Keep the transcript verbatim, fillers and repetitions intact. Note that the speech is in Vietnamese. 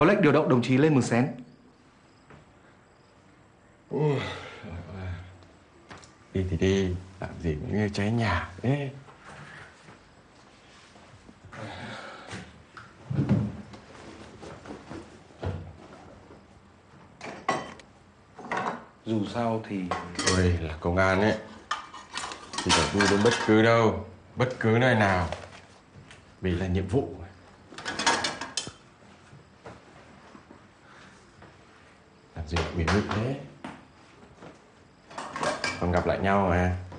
Có lệnh điều động đồng chí lên Mường Xén. Ôi, đi thì đi, làm gì mà như cháy nhà thế. Dù sao thì... Tôi là công an ấy, thì phải vui đến bất cứ đâu, bất cứ nơi nào, vì là nhiệm vụ. Làm gì bị nguy thế. Còn gặp lại nhau mà.